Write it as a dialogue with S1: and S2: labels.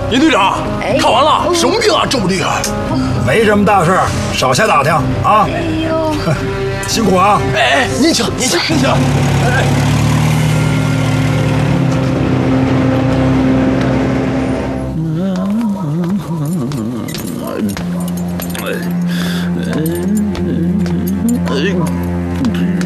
S1: 尹队长，看完了，什么病啊？这么厉害？
S2: 没什么大事，少瞎打听啊。
S3: 哎呦，
S2: 辛苦啊！
S1: 哎，您请。哎。